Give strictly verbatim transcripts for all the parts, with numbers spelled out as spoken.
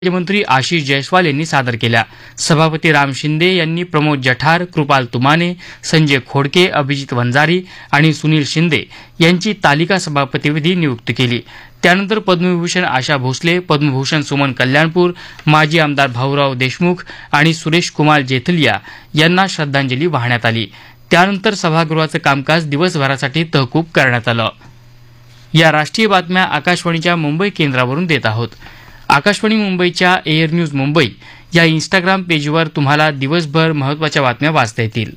राज्यमंत्री आशिष जयस्वाल यांनी सादर केल्या. सभापती राम शिंदे यांनी प्रमोद जठार, कृपाल तुमाने, संजय खोडके, अभिजित वंजारी आणि सुनील शिंदे यांची तालिका सभापतीपदी नियुक्ती केली. त्यानंतर पद्मविभूषण आशा भोसले, पद्मभूषण सुमन कल्याणपूर, माजी आमदार भाऊराव देशमुख आणि सुरेश कुमार जेथलिया यांना श्रद्धांजली वाहण्यात आली. त्यानंतर सभागृहाचं कामकाज दिवसभरासाठी तहकूब करण्यात आलं. या राष्ट्रीय बातम्या आकाशवाणीच्या मुंबई केंद्रावरून देत आहोत. आकाशवाणी मुंबईच्या एअर न्यूज मुंबई या इंस्टाग्राम पेजवर तुम्हाला दिवसभर महत्त्वाच्या बातम्या वाचता येतील.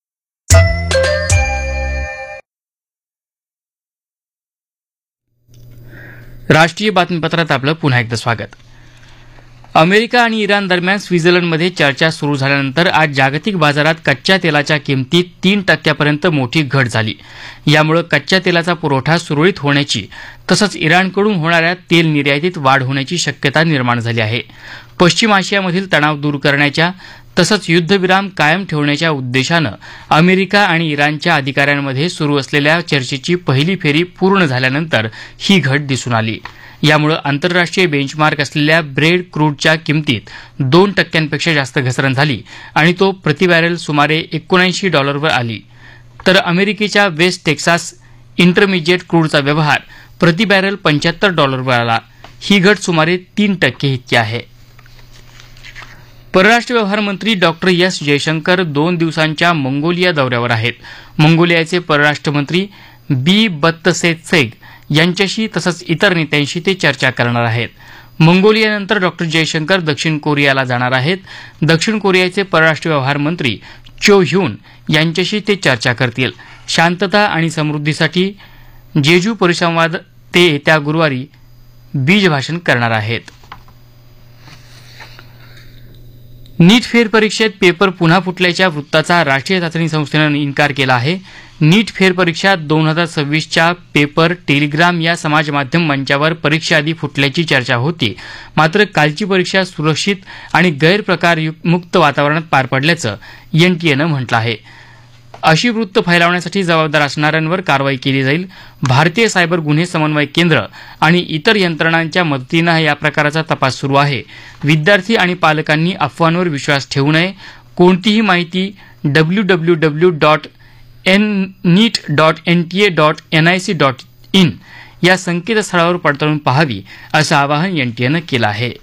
राष्ट्रीय बातमीपत्रात आपलं पुन्हा एकदा स्वागत. अमेरिका आणि इराण दरम्यान स्वित्झर्लंडमध्ये चर्चा सुरू झाल्यानंतर आज जागतिक बाजारात कच्च्या तेलाच्या किमतीत तीन टक्क्यापर्यंत मोठी घट झाली. यामुळे कच्च्या तेलाचा पुरवठा सुरळीत होण्याची तसंच इराणकडून होणाऱ्या तेल निर्यातीत वाढ होण्याची शक्यता निर्माण झाली आहे. पश्चिम आशियामधील तणाव दूर करण्याच्या तसंच युद्धविराम कायम ठेवण्याच्या उद्देशानं अमेरिका आणि इराणच्या अधिकाऱ्यांमध्ये सुरू असलेल्या चर्चेची पहिली फेरी पूर्ण झाल्यानंतर ही घट दिसून आली. यामुळे आंतरराष्ट्रीय बेंचमार्क असलेल्या ब्रेड क्रूडच्या किमतीत दोन टक्क्यांपेक्षा जास्त घसरण झाली आणि तो प्रतिबॅरल सुमारे एकोणऐंशी डॉलरवर आली. तर अमेरिकेच्या वेस्ट टेक्सास इंटरमिजिएट क्रूडचा व्यवहार प्रतिबॅरल पंच्याहत्तर डॉलरवर आला. ही घट सुमारे तीन टक्के इतकी आहे. परराष्ट्र व्यवहार मंत्री डॉक्टर एस जयशंकर दोन दिवसांच्या मंगोलिया दौऱ्यावर आहेत. मंगोलियाचे परराष्ट्र मंत्री बी बत्तसेत्सेग यांच्याशी तसंच इतर नेत्यांशी ते चर्चा करणार आहेत. मंगोलियानंतर डॉक्टर जयशंकर दक्षिण कोरियाला जाणार आहेत. दक्षिण कोरियाचे परराष्ट्र व्यवहार मंत्री चो ह्यून यांच्याशी ते चर्चा करतील. शांतता आणि समृद्धीसाठी जेजू परिसंवाद ते येत्या गुरुवारी बीजभाषण करणार आहेत. नीट फेरपरीक्षेत पेपर पुन्हा फुटल्याच्या वृत्ताचा राष्ट्रीय चाचणी संस्थेनं इन्कार केला आहे. नीट फेरपरीक्षा दोन हजार सव्वीसच्या पेपर टेलिग्राम या समाजमाध्यम मंचावर परीक्षेआधी फुटल्याची चर्चा होती. मात्र कालची परीक्षा सुरक्षित आणि गैरप्रकारमुक्त वातावरणात पार पडल्याचं एनटीएनं म्हटलं आहे. अशी वृत्त फैलावण्यासाठी जबाबदार असणाऱ्यांवर कारवाई केली जाईल. भारतीय सायबर गुन्हे समन्वय केंद्र आणि इतर यंत्रणांच्या मदतीनं या प्रकाराचा तपास सुरू आहे. विद्यार्थी आणि पालकांनी अफवांवर विश्वास ठेवू नये. कोणतीही माहिती W W W dot N NEET dot N T A dot N I C dot in या संकेतस्थळावर पडताळून पाहावी असं आवाहन एनटीएनं केलं आहे.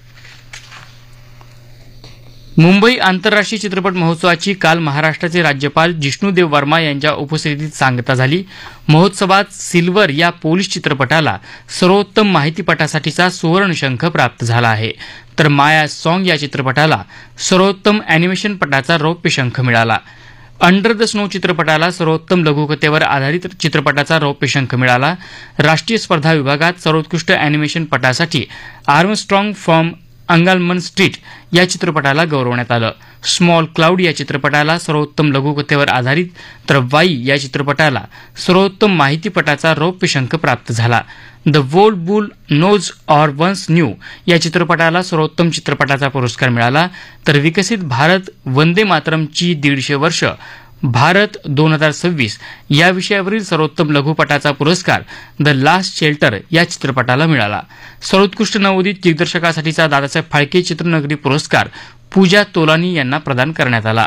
मुंबई आंतरराष्ट्रीय चित्रपट महोत्सवाची काल महाराष्ट्राचे राज्यपाल जिष्णुदेव वर्मा यांच्या उपस्थितीत सांगता झाली. महोत्सवात सिल्वर या पोलिश चित्रपटाला सर्वोत्तम माहितीपटासाठीचा सुवर्णशंख प्राप्त झाला आहे. तर माया सॉन्ग या चित्रपटाला सर्वोत्तम अॅनिमेशन पटाचा रौप्य शंख मिळाला. अंडर द स्नो चित्रपटाला सर्वोत्तम लघुकथेवर आधारित चित्रपटाचा रौप्य शंख मिळाला. राष्ट्रीय स्पर्धा विभागात सर्वोत्कृष्ट अॅनिमेशन पटासाठी आर्मस्ट्रॉंग फ्रॉम अंगालमन स्ट्रीट या चित्रपटाला गौरवण्यात आलं. स्मॉल क्लाउड या चित्रपटाला सर्वोत्तम लघुकथेवर आधारित तर वाई या चित्रपटाला सर्वोत्तम माहितीपटाचा रौप्य शंख प्राप्त झाला. The world boule knows or once new या चित्रपटाला सर्वोत्तम चित्रपटाचा पुरस्कार मिळाला. तर विकसित भारत वंदे मातरमची दीडशे वर्ष भारत दोन हजार सव्वीस या विषयावरील सर्वोत्तम लघुपटाचा पुरस्कार द लास्ट शेल्टर या चित्रपटाला मिळाला. सर्वोत्कृष्ट नवोदित दिग्दर्शकासाठीचा दादासाहेब फाळके चित्रनगरी पुरस्कार पूजा तोलानी यांना प्रदान करण्यात आला.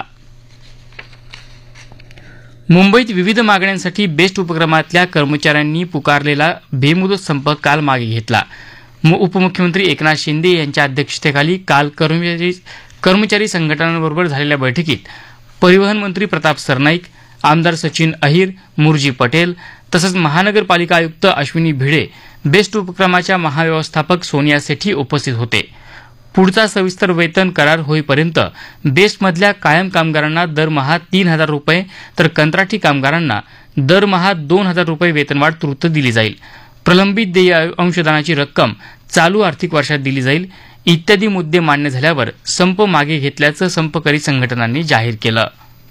मुंबईत विविध मागण्यांसाठी बेस्ट उपक्रमातल्या कर्मचाऱ्यांनी पुकारलेला बेमुदत संप काल मागे घेतला. उपमुख्यमंत्री एकनाथ शिंदे यांच्या अध्यक्षतेखाली काल कर्मचारी कर्मचारी संघटनांबरोबर झालेल्या बैठकीत परिवहन मंत्री प्रताप सरनाईक, आमदार सचिन अहिर, मुरजी पटेल तसंच महानगरपालिका आयुक्त अश्विनी भिडे, बेस्ट उपक्रमाच्या महाव्यवस्थापक सोनिया सेठी उपस्थित होते. पुढचा सविस्तर वेतन करार होईपर्यंत बेस्टमधल्या कायम कामगारांना दरमहा तीन हजार रुपये तर कंत्राटी कामगारांना दरमहा दोन हजार रुपये वेतनवाढ तूर्त दिली जाईल. प्रलंबित देय अंशदानाची रक्कम चालू आर्थिक वर्षात दिली जाईल. इत्यादी मुद्दे मान्य झाल्यावर संप मागे घेतल्याचं संपकरी संघटनांनी जाहीर केलं.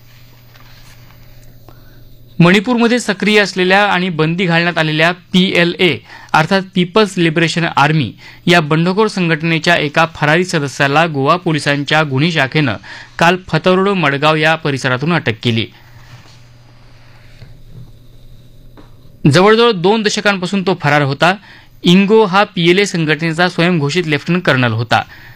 मणिपूरमध्ये सक्रिय असलेल्या आणि बंदी घालण्यात आलेल्या पीएलए अर्थात पीपल्स लिबरेशन आर्मी या बंडखोर संघटनेच्या एका फरारी सदस्याला गोवा पोलिसांच्या गुन्हे शाखेनं काल फतर्ड मडगाव या परिसरातून अटक केली. जवळजवळ दोन दशकांपासून तो फरार होता. इंगो हा पीएलए संघटनेचा स्वयंघोषित लेफ्टनंट कर्नल होता.